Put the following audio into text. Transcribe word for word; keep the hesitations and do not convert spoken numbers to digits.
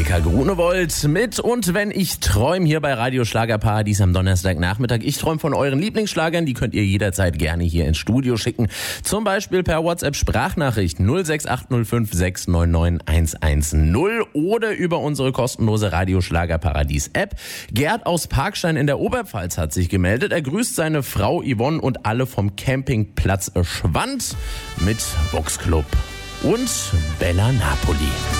Annika Grunewold mit Und wenn ich träum hier bei Radio Schlagerparadies am Donnerstagnachmittag. Ich träume von euren Lieblingsschlagern, die könnt ihr jederzeit gerne hier ins Studio schicken. Zum Beispiel per WhatsApp-Sprachnachricht null sechs acht null fünf sechs neun neun eins eins null oder über unsere kostenlose Radio Schlagerparadies App. Gerd aus Parkstein in der Oberpfalz hat sich gemeldet. Er grüßt seine Frau Yvonne und alle vom Campingplatz Schwand mit Boxclub und Bella Napoli.